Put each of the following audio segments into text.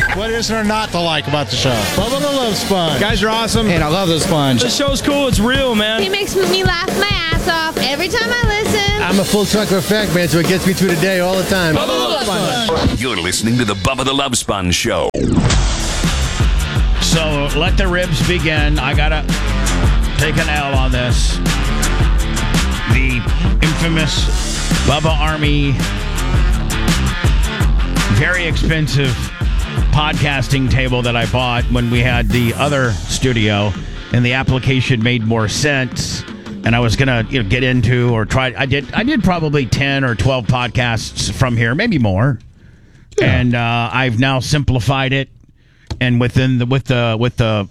What is there not to like about the show? Bubba the Love Sponge. Guys are awesome. And I love the sponge. The show's cool. It's real, man. He makes me laugh my ass off every time I listen. I'm a full truck of fact, man, so it gets me through the day all the time. Bubba the Love Sponge. You're listening to the Bubba the Love Sponge Show. So let the ribs begin. I gotta take an L on this. The infamous Bubba Army, very expensive podcasting table that I bought when we had the other studio, and the application made more sense. And I was gonna get into or try. I did probably 10 or 12 podcasts from here, maybe more. Yeah. And I've now simplified it. And with the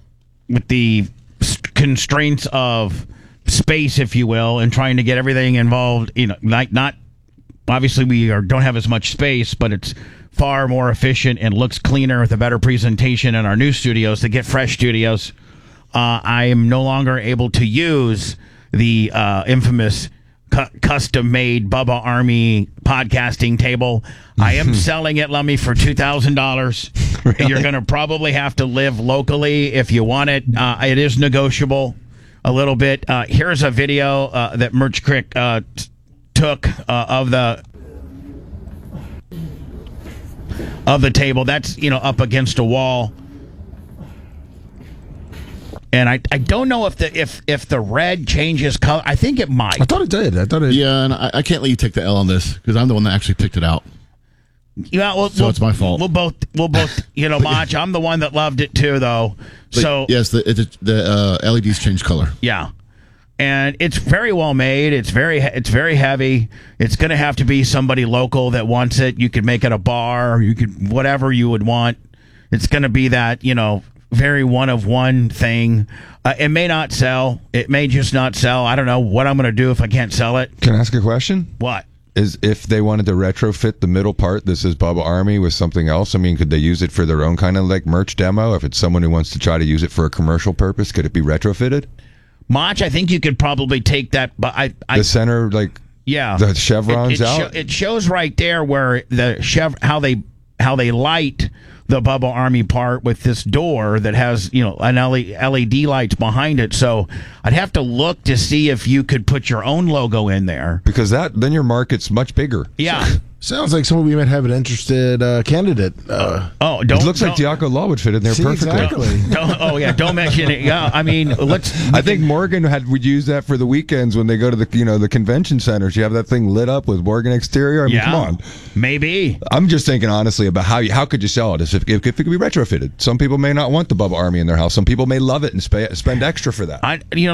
constraints of space, if you will, and trying to get everything involved, not obviously we don't have as much space, but it's far more efficient and looks cleaner with a better presentation in our new studios, the Get Fresh studios. I am no longer able to use the infamous custom-made Bubba Army podcasting table. I am selling it, Lummy, for $2,000. Really? You're going to probably have to live locally if you want it. It is negotiable a little bit. Here's a video that Merch Crick took of the table. That's up against a wall. And I don't know if the red changes color. I think it might. I thought it did. Yeah, and I can't let you take the L on this because I'm the one that actually picked it out. Yeah, well, so it's my fault. We'll both, Mach. I'm the one that loved it too, though. But so yes, the LEDs change color. Yeah, and it's very well made. It's very heavy. It's going to have to be somebody local that wants it. You could make it a bar. You could whatever you would want. It's going to be that very one of one thing. It may not sell. It may just not sell. I don't know what I'm going to do if I can't sell it. Can I ask a question? What? Is if they wanted to retrofit the middle part, this is Bubba Army, with something else, I mean, could they use it for their own kind of like merch demo? If it's someone who wants to try to use it for a commercial purpose, could it be retrofitted? Mach, I think you could probably take that, but the center, the chevrons out? It shows right there where the how they light the Bubba Army part with this door that has, an LED lights behind it. So I'd have to look to see if you could put your own logo in there. Because then your market's much bigger. Yeah. Sounds like someone we might have an interested candidate. It looks like Diaco Law would fit in there perfectly. Exactly. Don't mention it. Yeah, I mean, I think Morgan would use that for the weekends when they go to the convention centers. You have that thing lit up with Morgan exterior. I mean, come on. Maybe. I'm just thinking honestly about how could you sell it if it could be retrofitted. Some people may not want the Bubba Army in their house. Some people may love it and spend extra for that.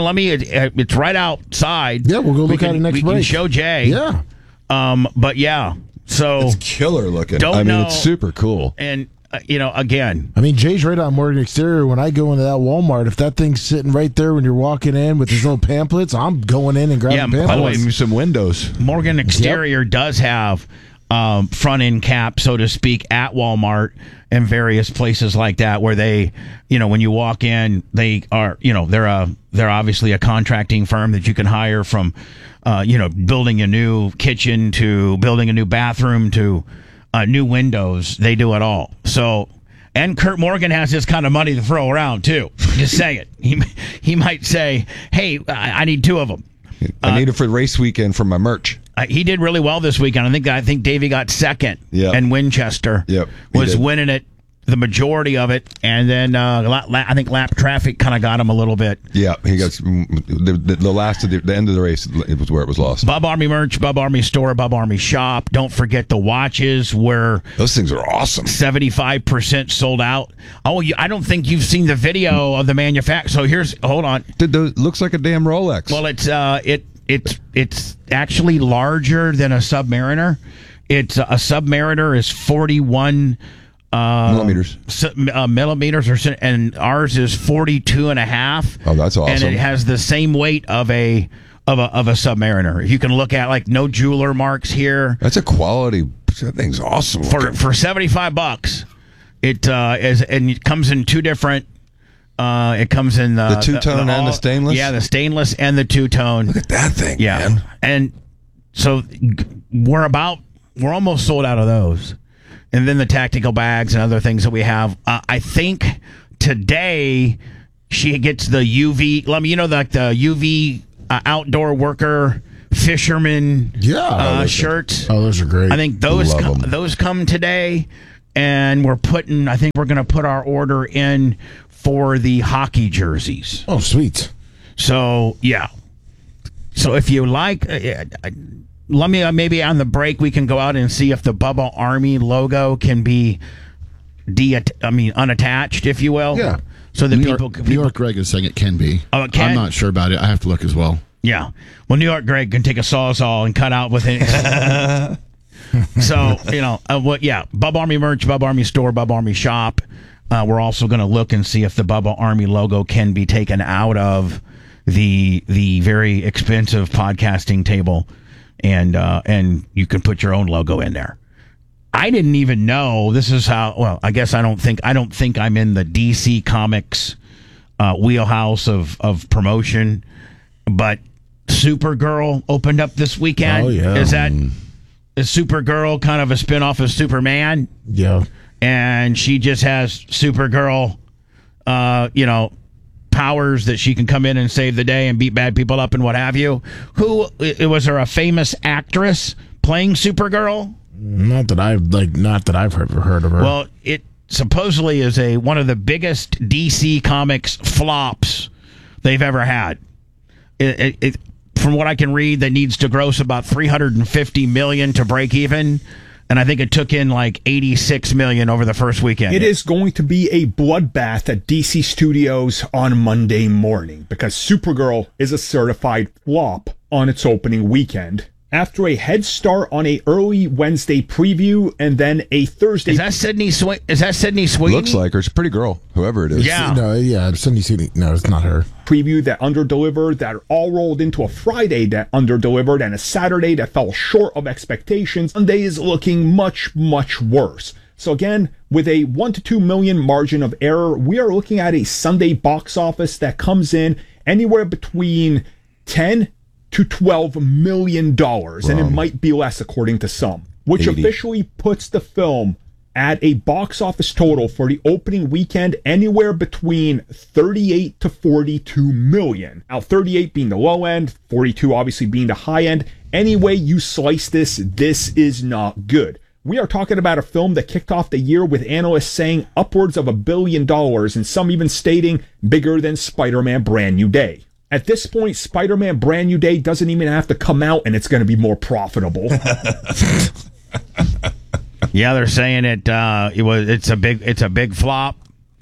It's right outside. Yeah, we'll go look at it next break. We can show Jay. Yeah. But yeah. So it's killer looking. It's super cool. And again, Jay's right on Morgan exterior. When I go into that Walmart, if that thing's sitting right there when you're walking in with these little pamphlets, I'm going in and grabbing pamphlets. By the way, some windows. Morgan exterior does have front end cap, so to speak, at Walmart and various places like that, where they, when you walk in, they are, they're obviously a contracting firm that you can hire from. Building a new kitchen to building a new bathroom to new windows. They do it all. So, and Kurt Morgan has this kind of money to throw around too. Just say it. He might say, "Hey, I need 2 of them. I need it for race weekend for my merch." He did really well this weekend. I think Davey got second. Yep. And Winchester was winning it. The majority of it, and then I think lap traffic kind of got him a little bit. Yeah, he got the last of the end of the race. It was where it was lost. Bubba Army merch, Bubba Army store, Bubba Army shop. Don't forget the watches, where those things are awesome. 75% sold out. Oh, I don't think you've seen the video of the manufacturer. So hold on. Looks like a damn Rolex. Well, it's actually larger than a Submariner. It's a Submariner is 41. Millimeters, and ours is 42.5. Oh, that's awesome! And it has the same weight of a Submariner. You can look at no jeweler marks here. That's a quality. That thing's awesome. For $75, it is, and it comes in 2 different. It comes in the two-tone and the stainless. Yeah, the stainless and the two-tone. Look at that thing, man! And so we're almost sold out of those. and then the tactical bags and other things that we have. I think today she gets the UV. You know, like the UV outdoor worker fisherman shirts. Oh, those are great. I think those come today, and I think we're going to put our order in for the hockey jerseys. Oh, sweet. So, yeah. So if you like, let me maybe on the break we can go out and see if the Bubba Army logo can be unattached, if you will. Yeah. So that New York Greg is saying it can be. Oh, it can? I'm not sure about it. I have to look as well. Yeah. Well, New York Greg can take a sawzall and cut out with it. So, Bubba Army merch, Bubba Army store, Bubba Army shop. We're also going to look and see if the Bubba Army logo can be taken out of the very expensive podcasting table, and you can put your own logo in there. I didn't even know this is how. Well, I guess I don't think I'm in the DC Comics wheelhouse of promotion, but Supergirl opened up this weekend. Oh yeah, is Supergirl kind of a spinoff of Superman? Yeah, and she just has Supergirl, powers that she can come in and save the day and beat bad people up and what have you. Was there a famous actress playing Supergirl? Not that I've heard of her. Well, it supposedly is one of the biggest DC Comics flops they've ever had. It from what I can read, that needs to gross about $350 million to break even. And I think it took in like $86 million over the first weekend. It is going to be a bloodbath at DC Studios on Monday morning because Supergirl is a certified flop on its opening weekend. After a head start on a early Wednesday preview and then a Thursday. Is that Sydney Sweeney? Looks like her. It's a pretty girl, whoever it is. Yeah. Sydney Sweeney. No, it's not her. Preview that underdelivered, that all rolled into a Friday that underdelivered, and a Saturday that fell short of expectations. Sunday is looking much, much worse. So again, with a 1 to 2 million margin of error, we are looking at a Sunday box office that comes in anywhere between 10 to $12 million, and it might be less according to some, which 80. officially puts the film at a box office total for the opening weekend anywhere between 38 to 42 million. Now, 38 being the low end, 42 obviously being the high end. Any way you slice this is not good. We are talking about a film that kicked off the year with analysts saying upwards of $1 billion, and some even stating bigger than Spider-Man Brand New Day. At this point, Spider-Man Brand New Day doesn't even have to come out, and it's going to be more profitable. Yeah, they're saying it's a big flop.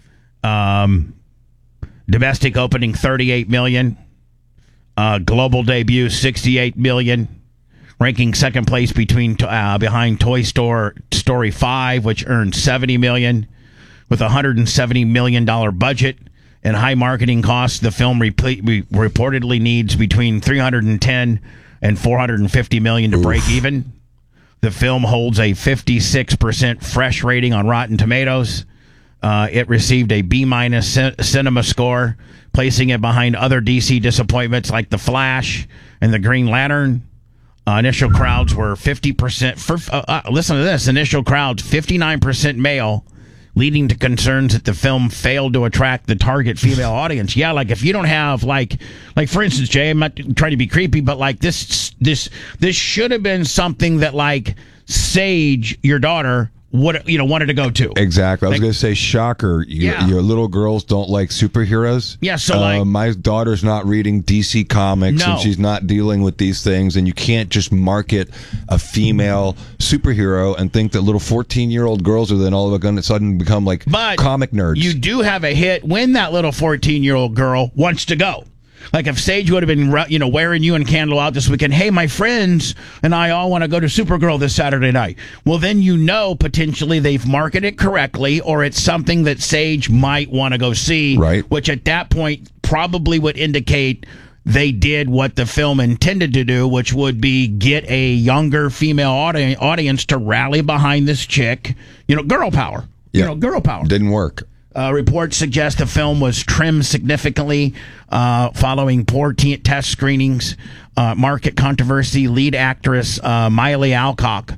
Domestic opening $38 million. Global debut $68 million. Ranking second place behind Toy Story 5, which earned $70 million, with a $170 million budget. And high marketing costs, the film reportedly needs between $310 and $450 million to break even. The film holds a 56% fresh rating on Rotten Tomatoes. It received a B- cinema score, placing it behind other DC disappointments like The Flash and The Green Lantern. Initial crowds were 50%. Listen to this: initial crowds 59% male, leading to concerns that the film failed to attract the target female audience. Yeah, like if you don't have like for instance, Jay, I'm not trying to be creepy, but like this should have been something that like Sage, your daughter, wanted to go to. Exactly. I was going to say, shocker. Your little girls don't like superheroes. Yeah, so my daughter's not reading DC Comics, No. and she's not dealing with these things, and you can't just market a female superhero and think that little 14-year-old girls are then all of a sudden become like comic nerds. You do have a hit when that little 14-year-old girl wants to go. Like if Sage would have been, wearing you and Candle out this weekend, hey, my friends and I all want to go to Supergirl this Saturday night. Well, then potentially they've marketed it correctly, or it's something that Sage might want to go see, right? Which at that point probably would indicate they did what the film intended to do, which would be get a younger female audience to rally behind this chick. Girl power. Girl power. Didn't work. Reports suggest the film was trimmed significantly following poor test screenings. Market controversy. Lead actress Miley Alcock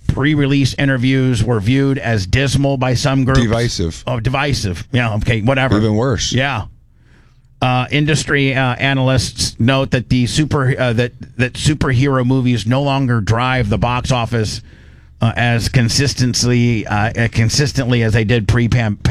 pre-release interviews were viewed as dismal by some groups. Divisive. Oh, divisive. Yeah, okay, whatever. Even worse. Yeah. Industry analysts note that the superhero movies no longer drive the box office as consistently as they did pre-pandemic.